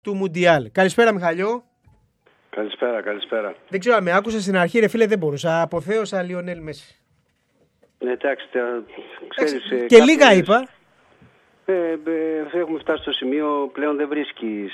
του Μουντιάλ. Καλησπέρα, Μιχαλιό. Καλησπέρα. Δεν ξέρω αν με άκουσες στην αρχή, ρε φίλε, δεν μπορούσα. Αποθέωσα Λιονέλ Μέση. Εντάξει, ξέρεις... Και λίγα είπα. Έχουμε φτάσει στο σημείο, πλέον δεν βρίσκεις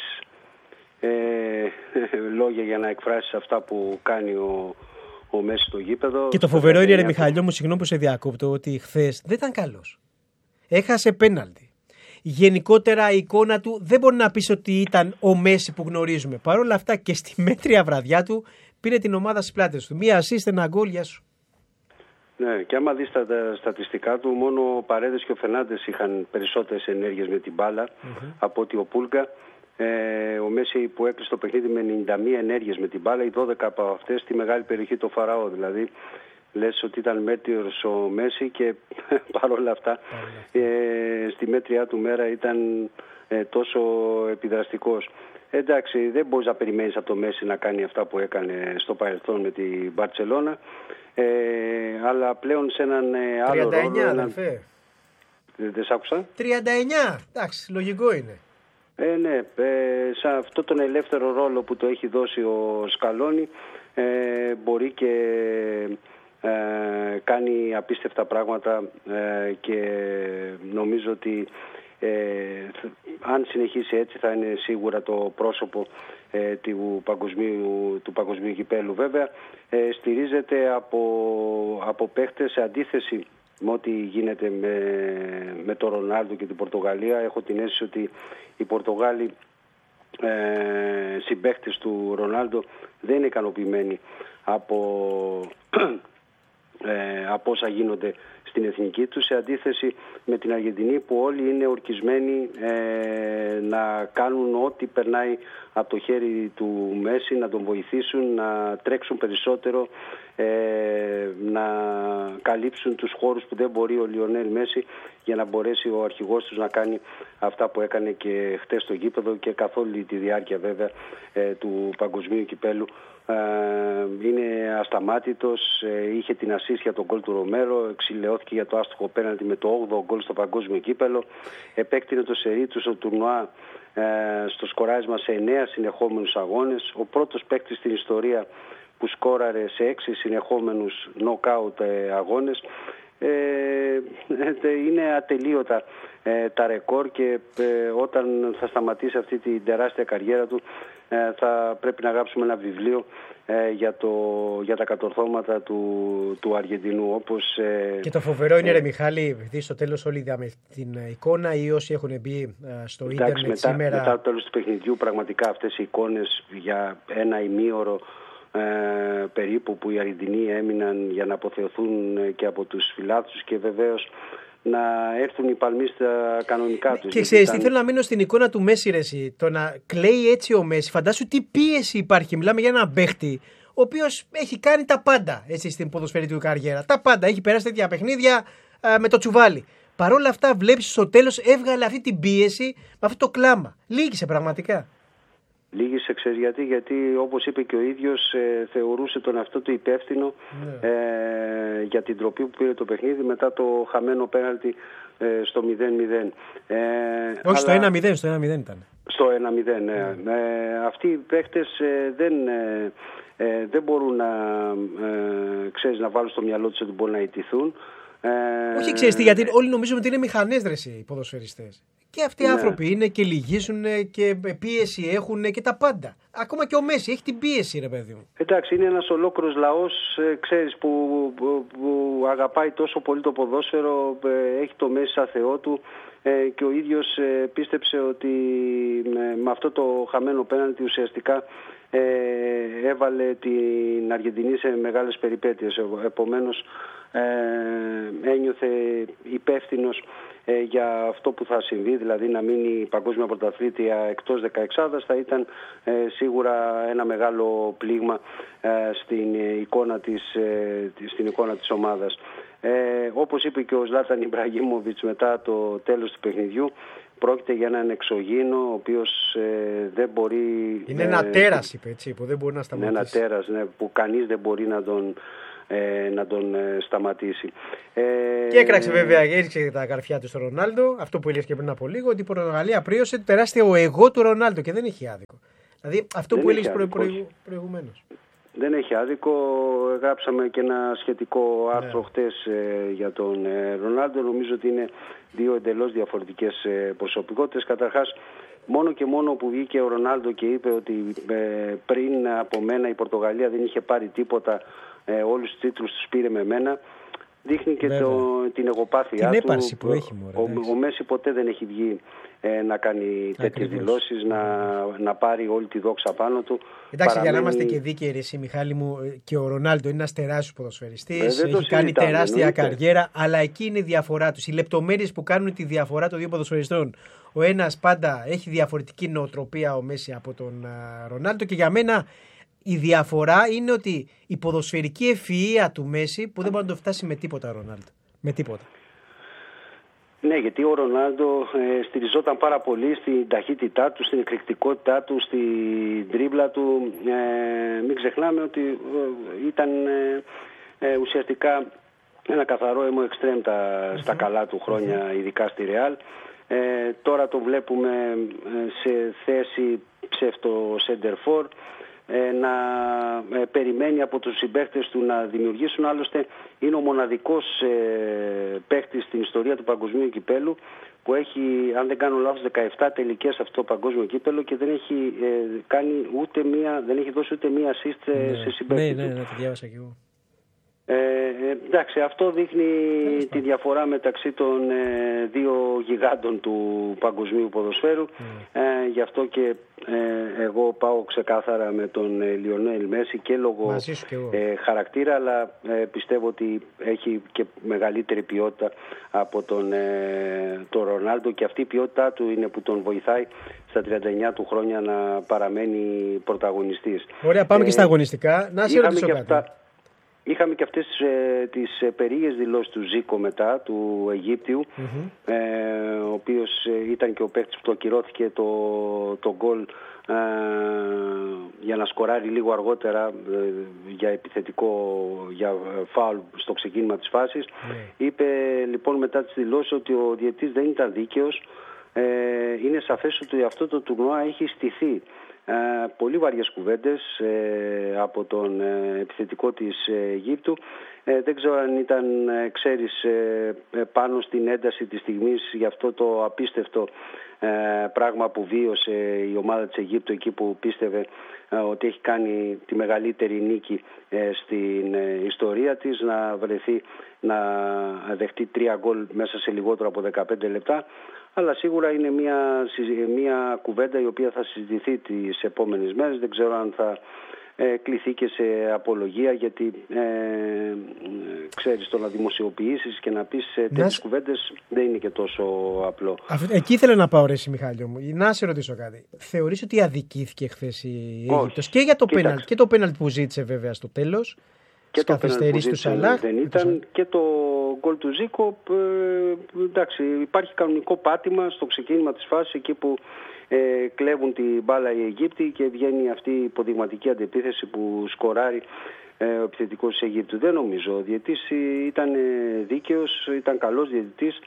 λόγια για να εκφράσεις αυτά που κάνει ο Μέση στο γήπεδο. Και το φοβερό είναι, ρε Μιχαλιό μου, συγγνώμη που σε διακόπτω, ότι χθες δεν ήταν καλός. Έχασε πέναλτι. Γενικότερα η εικόνα του δεν μπορεί να πεις ότι ήταν ο Μέση που γνωρίζουμε. Παρ' όλα αυτά και στη μέτρια βραδιά του πήρε την ομάδα στις πλάτες του. Μία assist, ένα γκολ, γεια σου. Ναι, και άμα δεις τα στατιστικά του, μόνο ο Παρέδες και ο Φερνάντες είχαν περισσότερες ενέργειες με την μπάλα από ότι ο Πούλκα. Ο Μέση που έκλεισε το παιχνίδι με 91 ενέργειες με την μπάλα, οι 12 από αυτές στη μεγάλη περιοχή του Φαραώ. Δηλαδή λες ότι ήταν μέτριος ο Μέση και παρόλα αυτά στη μέτριά του μέρα ήταν τόσο επιδραστικός. Εντάξει, δεν μπορείς να περιμένεις από το Μέση να κάνει αυτά που έκανε στο παρελθόν με την Μπαρτσελώνα, αλλά πλέον σε έναν άλλο 39, ρόλο... αδελφέ. Δεν σ' άκουσα. 39, εντάξει, λογικό είναι. Ναι, σε αυτό τον ελεύθερο ρόλο που το έχει δώσει ο Σκαλόνι μπορεί και κάνει απίστευτα πράγματα και νομίζω ότι αν συνεχίσει έτσι θα είναι σίγουρα το πρόσωπο του παγκοσμίου κυπέλου. Βέβαια στηρίζεται από παίχτες σε αντίθεση με ό,τι γίνεται με τον Ρονάλντο και την Πορτογαλία. Έχω την αίσθηση ότι οι Πορτογάλοι συμπαίχτες του Ρονάλντο δεν είναι ικανοποιημένοι από όσα γίνονται στην εθνική του, σε αντίθεση με την Αργεντινή που όλοι είναι ορκισμένοι να κάνουν ό,τι περνάει από το χέρι του Μέση, να τον βοηθήσουν, να τρέξουν περισσότερο, να καλύψουν τους χώρους που δεν μπορεί ο Λιονέλ Μέση, για να μπορέσει ο αρχηγός τους να κάνει αυτά που έκανε και χτες στο γήπεδο και καθ' όλη τη διάρκεια βέβαια του παγκοσμίου κυπέλου. Είναι ασταμάτητος, είχε την ασίστ για τον γκολ του Ρομέρο, εξηλαιώθηκε για το άστοχο πέναλτι με το 8ο γκολ στο παγκόσμιο κύπελο, επέκτηνε το σερί του στο τουρνουά στο σκοράρισμα σε 9 συνεχόμενους αγώνες, ο πρώτος παίκτης στην ιστορία που σκόραρε σε 6 συνεχόμενους νοκάουτ αγώνες. Είναι ατελείωτα τα ρεκόρ και όταν θα σταματήσει αυτή την τεράστια καριέρα του θα πρέπει να γράψουμε ένα βιβλίο για τα κατορθώματα του Αργεντινού. Όπως, και το φοβερό είναι, ρε Μιχάλη, επειδή στο τέλος όλοι είδαμε την εικόνα ή όσοι έχουν μπει στο ίντερνετ σήμερα. Μετά το τέλος του παιχνιδιού πραγματικά αυτές οι εικόνες για ένα ημίωρο περίπου που οι Αργεντινοί έμειναν για να αποθεωθούν και από τους φιλάθλους και βεβαίως να έρθουν οι παλμοί στα κανονικά τους. Και ξέρεις τι, θέλω να μείνω στην εικόνα του Μέση, ρε εσύ. Το να κλαίει έτσι ο Μέση, φαντάσου τι πίεση υπάρχει. Μιλάμε για έναν παίχτη ο οποίος έχει κάνει τα πάντα έτσι, στην ποδοσφαιρική του καριέρα. Τα πάντα. Έχει περάσει τέτοια παιχνίδια με το τσουβάλι. Παρ' όλα αυτά βλέπεις στο τέλος έβγαλε αυτή την πίεση με αυτό το κλάμα. Λύγησε πραγματικά. Λίγησε, ξέρεις γιατί όπως είπε και ο ίδιος θεωρούσε τον εαυτό του υπεύθυνο για την τροπή που πήρε το παιχνίδι μετά το χαμένο πέναλτι στο 0-0. Όχι, στο 1-0, στο 1-0 ήταν. Στο 1-0, ναι. Αυτοί οι παίχτες δεν μπορούν να βάλουν στο μυαλό τους ότι μπορούν να ιτηθούν. Όχι, ξέρεις τι, γιατί όλοι νομίζουμε ότι είναι μηχανές, ρε οι ποδοσφαιριστές. Και αυτοί οι άνθρωποι είναι και λυγίζουν και πίεση έχουν και τα πάντα. Ακόμα και ο Μέση έχει την πίεση, ρε παιδί μου. Εντάξει, είναι ένας ολόκληρος λαός, ξέρεις, που αγαπάει τόσο πολύ το ποδόσφαιρο, έχει το Μέση σαν θεό του και ο ίδιος πίστεψε ότι με αυτό το χαμένο πέναλτι ουσιαστικά έβαλε την Αργεντινή σε μεγάλες περιπέτειες. Επομένως ένιωθε υπεύθυνος για αυτό που θα συμβεί, δηλαδή να μείνει η παγκόσμια πρωταθλήτρια εκτός 16άδας, θα ήταν σίγουρα ένα μεγάλο πλήγμα στην εικόνα της ομάδας. Όπως είπε και ο Ζλάταν Ιμπραγίμοβιτς μετά το τέλος του παιχνιδιού, πρόκειται για έναν εξωγήινο ο οποίος δεν μπορεί... Είναι ένα τέρας, είπε, έτσι, που δεν μπορεί να σταματήσει. Είναι ένα τέρας, ναι, που κανείς δεν μπορεί να τον σταματήσει. Και έκραξε βέβαια, έριξε τα καρφιά του στο Ρονάλντο, αυτό που έλεγε και πριν από λίγο, ότι η Πορτογαλία πρίωσε τεράστια ο εγώ του Ρονάλντο και δεν έχει άδικο. Δηλαδή αυτό που έλεγε προηγουμένως. Δεν έχει άδικο. Γράψαμε και ένα σχετικό άρθρο χτες για τον Ρονάλντο. Νομίζω ότι είναι δύο εντελώς διαφορετικές προσωπικότητες. Καταρχάς, μόνο και μόνο που βγήκε ο Ρονάλντο και είπε ότι πριν από μένα η Πορτογαλία δεν είχε πάρει τίποτα, όλους τους τίτλους τους πήρε με μένα, δείχνει και την εγωπάθειά του. Την έπαρση που έχει. Ο Μέση ποτέ δεν έχει βγει να κάνει τέτοιες δηλώσεις, να πάρει όλη τη δόξα πάνω του. Εντάξει, για να είμαστε και δίκαιοι, εσύ Μιχάλη μου, και ο Ρονάλντο είναι ένας τεράστιος ποδοσφαιριστής, έχει κάνει τεράστια καριέρα, αλλά εκεί είναι η διαφορά τους. Οι λεπτομέρειες που κάνουν τη διαφορά των δύο ποδοσφαιριστών. Ο ένας πάντα έχει διαφορετική νοοτροπία, ο Μέση, από τον Ρονάλντο, και για μένα η διαφορά είναι ότι η ποδοσφαιρική ευφυΐα του Μέση που δεν μπορεί να το φτάσει με τίποτα ο Ρονάλντο. Με τίποτα. Ναι, γιατί ο Ρονάλντο στηριζόταν πάρα πολύ στην ταχύτητά του, στην εκρηκτικότητά του, στην τρίμπλα του. Μην ξεχνάμε ότι ήταν ουσιαστικά ένα καθαρό αίμο εξτρέμ στα καλά του χρόνια, ειδικά στη Ρεάλ. Τώρα το βλέπουμε σε θέση ψεύτο σέντερφορ, να περιμένει από τους συμπαίχτες του να δημιουργήσουν. Άλλωστε είναι ο μοναδικός παίχτης στην ιστορία του παγκοσμίου κυπέλου που έχει, αν δεν κάνω λάθος, 17 τελικές σε αυτό το παγκόσμιο κύπελο και δεν έχει δεν έχει δώσει ούτε μία assist σε συμπαίχτη του. Ναι, το διάβασα κι εγώ. Εντάξει, αυτό δείχνει τη διαφορά μεταξύ των δύο γιγάντων του παγκοσμίου ποδοσφαίρου. Γι' αυτό και εγώ πάω ξεκάθαρα με τον Λιονέλ Μέση και λόγω χαρακτήρα, αλλά πιστεύω ότι έχει και μεγαλύτερη ποιότητα από τον Ρονάλντο, και αυτή η ποιότητά του είναι που τον βοηθάει στα 39 του χρόνια να παραμένει πρωταγωνιστής. Ωραία, πάμε και στα αγωνιστικά. Να σε ρωτήσω κάτι. Είχαμε και αυτές τις περίεργες δηλώσεις του Ζίκο μετά, του Αιγύπτιου, ο οποίος ήταν και ο παίκτης που το ακυρώθηκε το γκολ για να σκοράρει λίγο αργότερα για φάουλ στο ξεκίνημα της φάσης. Είπε λοιπόν μετά τις δηλώσεις ότι ο διαιτητής δεν ήταν δίκαιος. Είναι σαφές ότι αυτό το τουρνουά έχει στηθεί. Πολύ βαριές κουβέντες από τον επιθετικό της Αιγύπτου. Δεν ξέρω αν ήταν, ξέρεις, πάνω στην ένταση της στιγμής, για αυτό το απίστευτο πράγμα που βίωσε η ομάδα της Αιγύπτου εκεί που πίστευε ότι έχει κάνει τη μεγαλύτερη νίκη στην ιστορία της, να βρεθεί να δεχτεί 3 γκολ μέσα σε λιγότερο από 15 λεπτά. Αλλά σίγουρα είναι μια κουβέντα η οποία θα συζητηθεί τις επόμενες μέρες. Δεν ξέρω αν θα κληθεί και σε απολογία, γιατί ξέρεις, το να δημοσιοποιήσεις και να πεις τέτοιες κουβέντες δεν είναι και τόσο απλό. Εκεί ήθελα να πάω, ρε Μιχάλιο μου. Να σε ρωτήσω κάτι. Θεωρείς ότι αδικήθηκε χθες η Αίγυπτος και για το πέναλτι, και το πέναλτι που ζήτησε βέβαια στο τέλος? Και το πέναλτι του Σαλάχ δεν ήταν, και το γκολ του Ζίκο. Εντάξει, υπάρχει κανονικό πάτημα στο ξεκίνημα της φάσης, εκεί που κλέβουν την μπάλα οι Αιγύπτιοι και βγαίνει αυτή η υποδειγματική αντεπίθεση που σκοράρει ο επιθετικός της Αιγύπτου. Δεν νομίζω. Ο διαιτητής ήταν δίκαιος, ήταν καλός διαιτητής.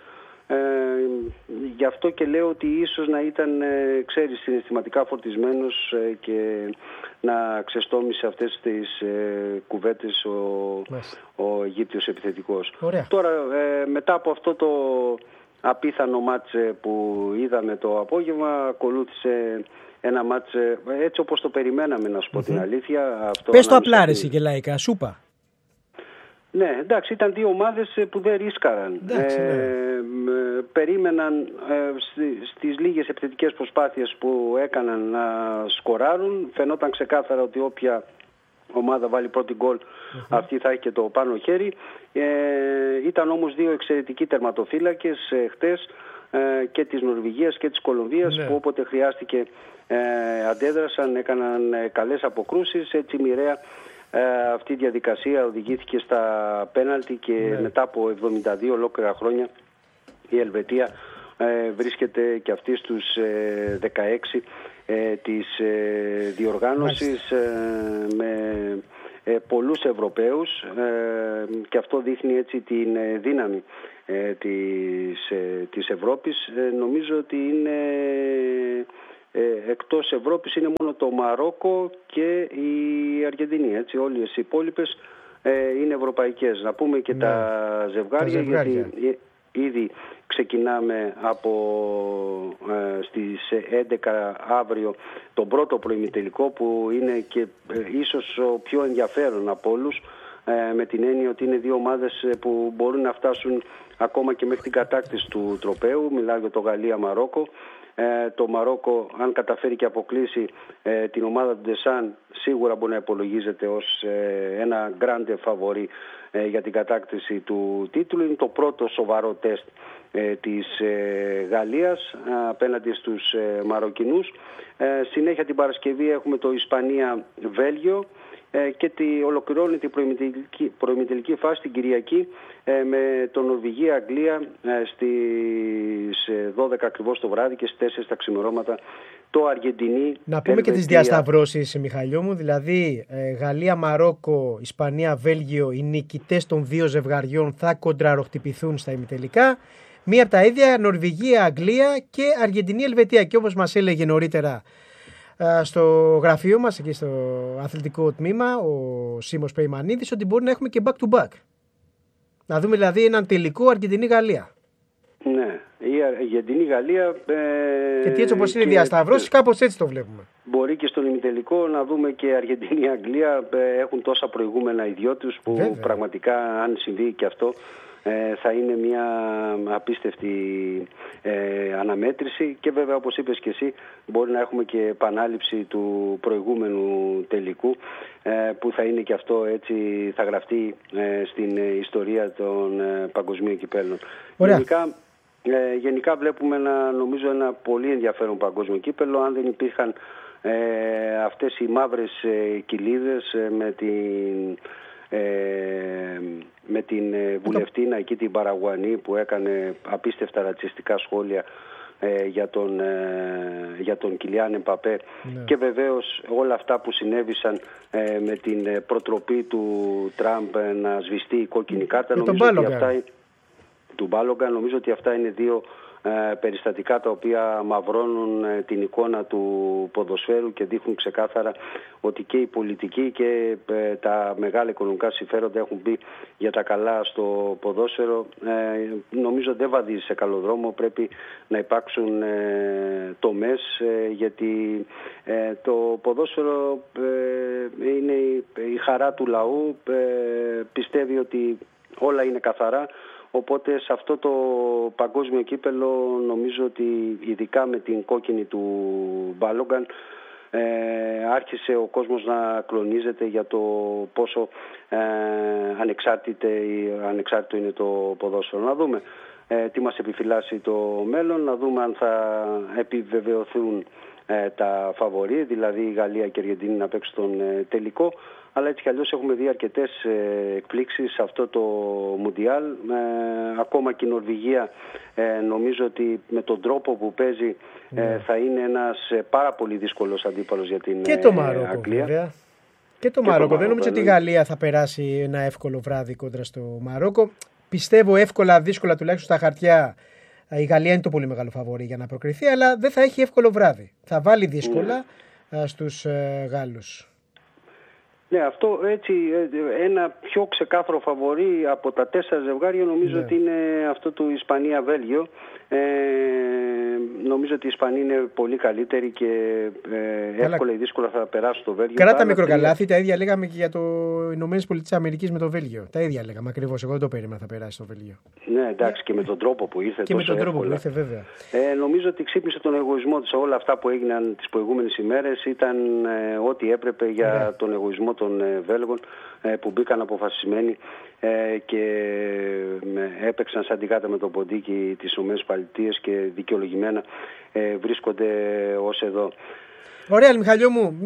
Γι' αυτό και λέω ότι ίσως να ήταν, ξέρεις, συναισθηματικά φορτισμένος και να ξεστόμησε αυτές τις κουβέντες ο Αιγύπτιος επιθετικός. Ωραία. Τώρα, μετά από αυτό το απίθανο μάτς που είδαμε το απόγευμα, ακολούθησε ένα μάτς έτσι όπως το περιμέναμε, να σου πω την αλήθεια. Πες το απλά, ρε και λαϊκά, σούπα. Ναι, εντάξει, ήταν δύο ομάδες που δεν ρίσκαραν. Περίμεναν στις λίγες επιθετικές προσπάθειες που έκαναν να σκοράρουν. Φαινόταν ξεκάθαρα ότι όποια ομάδα βάλει πρώτη γκολ, αυτή θα έχει και το πάνω χέρι. Ήταν όμως δύο εξαιρετικοί τερματοφύλακες χτες, και της Νορβηγίας και της Κολομβίας, που όποτε χρειάστηκε αντέδρασαν, έκαναν καλές αποκρούσεις. Έτσι μοιραία αυτή η διαδικασία οδηγήθηκε στα πέναλτι και μετά από 72 ολόκληρα χρόνια η Ελβετία βρίσκεται και αυτή στους 16 της διοργάνωσης, με πολλούς Ευρωπαίους και αυτό δείχνει έτσι την δύναμη της Ευρώπης. Νομίζω ότι είναι εκτός Ευρώπης είναι μόνο το Μαρόκο και η Αργεντινή. Έτσι, όλες οι υπόλοιπες είναι ευρωπαϊκές. Να πούμε και τα ζευγάρια, γιατί ήδη ξεκινάμε στις 11 αύριο τον πρώτο προημιτελικό, που είναι και ίσως ο πιο ενδιαφέρον από όλους, με την έννοια ότι είναι δύο ομάδες που μπορούν να φτάσουν ακόμα και μέχρι την κατάκτηση του τροπαίου. Μιλάω για το Γαλλία-Μαρόκο. Το Μαρόκο, αν καταφέρει και αποκλείσει την ομάδα του Ντεσάν, σίγουρα μπορεί να υπολογίζεται ως ένα grande favori για την κατάκτηση του τίτλου. Είναι το πρώτο σοβαρό τεστ της Γαλλίας απέναντι στους Μαροκινούς. Συνέχεια την Παρασκευή έχουμε το Ισπανία-Βέλγιο και ολοκληρώνει την προημιτελική φάση την Κυριακή με το Νορβηγία-Αγγλία στις 12 ακριβώς το βράδυ και στις 4 τα ξημερώματα το Αργεντινή. Να πούμε και τις διασταυρώσεις, Μιχαλιό μου, δηλαδή Γαλλία-Μαρόκο, Ισπανία-Βέλγιο, οι νικητές των δύο ζευγαριών θα κοντραροχτυπηθούν στα ημιτελικά. Μία από τα ίδια Νορβηγία-Αγγλία και Αργεντινή-Ελβετία. Και όπως μας έλεγε νωρίτερα στο γραφείο μας, εκεί στο αθλητικό τμήμα, ο Σίμος Πεϊμανίδης, ότι μπορεί να έχουμε και back-to-back. Να δούμε δηλαδή έναν τελικό Αργεντινή-Γαλλία. Ναι, η Αργεντινή-Γαλλία. Γιατί έτσι όπως είναι διασταυρώσεις, κάπως έτσι το βλέπουμε. Μπορεί και στον ημιτελικό να δούμε και Αργεντινή-Αγγλία. Έχουν τόσα προηγούμενα οι δυο τους που βέβαια, πραγματικά αν συμβεί και αυτό θα είναι μια απίστευτη αναμέτρηση. Και βέβαια, όπως είπες και εσύ, μπορεί να έχουμε και επανάληψη του προηγούμενου τελικού, που θα είναι και αυτό έτσι, θα γραφτεί στην ιστορία των παγκοσμίων κυπέλλων. Γενικά βλέπουμε νομίζω ένα πολύ ενδιαφέρον παγκόσμιο κύπελλο. Αν δεν υπήρχαν αυτές οι μαύρες κοιλίδες με την βουλευτήνα εκεί την Παραγουανή, που έκανε απίστευτα ρατσιστικά σχόλια για τον Κιλιάν Εμπαπέ, και βεβαίως όλα αυτά που συνέβησαν με την προτροπή του Τραμπ να σβηστεί η κόκκινη κάρτα, νομίζω ότι αυτά είναι δύο περιστατικά τα οποία μαυρώνουν την εικόνα του ποδοσφαίρου και δείχνουν ξεκάθαρα ότι και η πολιτική και τα μεγάλα οικονομικά συμφέροντα έχουν μπει για τα καλά στο ποδόσφαιρο. Νομίζω δεν βαδίζει σε καλό δρόμο, πρέπει να υπάρξουν τομές, γιατί το ποδόσφαιρο είναι η χαρά του λαού, πιστεύει ότι όλα είναι καθαρά. Οπότε σε αυτό το παγκόσμιο κύπελλο νομίζω ότι ειδικά με την κόκκινη του Μπάλογκαν άρχισε ο κόσμος να κλονίζεται για το πόσο ανεξάρτητο είναι το ποδόσφαιρο. Να δούμε τι μας επιφυλάσσει το μέλλον, να δούμε αν θα επιβεβαιωθούν τα φαβορί, δηλαδή η Γαλλία και η Αργεντινή να παίξουν τον τελικό. Αλλά έτσι κι αλλιώς έχουμε δει αρκετές εκπλήξεις σε αυτό το Μουντιάλ. Ακόμα και η Νορβηγία νομίζω ότι με τον τρόπο που παίζει θα είναι ένας πάρα πολύ δύσκολος αντίπαλος για την Αγγλία. Και το Μαρόκο βέβαια. Και το Μαρόκο. Δεν νομίζω ότι η Γαλλία θα περάσει ένα εύκολο βράδυ κόντρα στο Μαρόκο. Πιστεύω εύκολα, δύσκολα τουλάχιστον στα χαρτιά. Η Γαλλία είναι το πολύ μεγάλο φαβορί για να προκριθεί, αλλά δεν θα έχει εύκολο βράδυ. Θα βάλει δύσκολα στους Γάλλους. Ναι, αυτό έτσι, ένα πιο ξεκάθαρο φαβορί από τα 4 ζευγάρια νομίζω ότι είναι αυτό του Ισπανία-Βέλγιο. Νομίζω ότι η Ισπανία είναι πολύ καλύτερη και εύκολα ή δύσκολα θα περάσει το Βέλγιο. Κράτα μικροκαλάθη, τα ίδια λέγαμε και για το Ηνωμένες Πολιτείες Αμερικής με το Βέλγιο. Τα ίδια λέγαμε ακριβώς. Εγώ δεν το περίμενα θα περάσει το Βέλγιο. Ναι, εντάξει, και με τον τρόπο που ήρθε. Και με τον τρόπο που ήρθε, βέβαια. Νομίζω ότι ξύπνησε τον εγωισμό της. Όλα αυτά που έγιναν τις προηγούμενες ημέρες ήταν ό,τι έπρεπε για τον εγωισμό των Βέλγων, που μπήκαν αποφασισμένοι και έπαιξαν σαν τηγάτα με το ποντίκι τις ΗΠΑ και δικαιολογημένα βρίσκονται ως εδώ. Ωραία, Μιχαλιό μου.